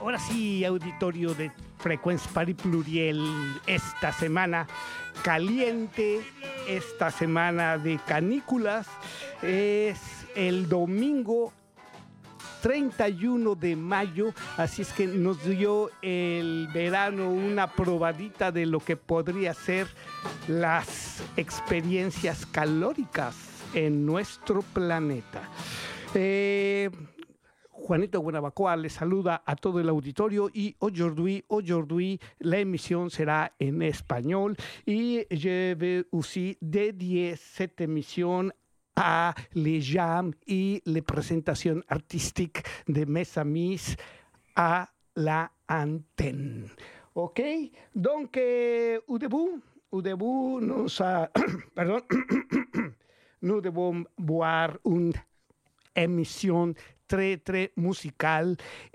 ahora sí, auditorio de Frecuencia Pluriel, esta semana caliente, esta semana de canículas, es el domingo 31 de mayo, así es que nos dio el verano una probadita de lo que podría ser las experiencias calóricas en nuestro planeta. Juanito Guanabacoa le saluda a todo el auditorio y aujourd'hui, la emisión será en español y je vais aussi dédier cette émission à les jams et les présentations artistiques de mes amis à la antenne. OK? Donc, au début, pardon, nous devons voir une émission très musical.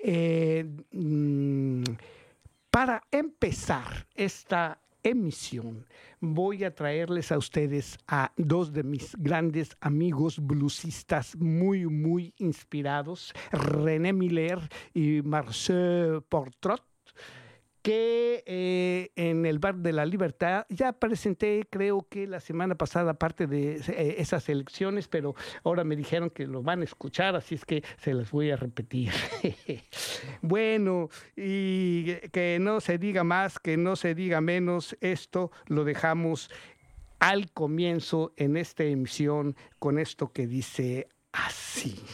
Para empezar esta emisión, voy a traerles a ustedes a dos de mis grandes amigos bluesistas muy inspirados, René Miller y Marcel Portrot, que en el Bar de la Libertad ya presenté, creo que la semana pasada, parte de esas elecciones, pero ahora me dijeron que lo van a escuchar, así es que se las voy a repetir. Bueno, y que no se diga más, que no se diga menos, esto lo dejamos al comienzo en esta emisión con esto que dice así.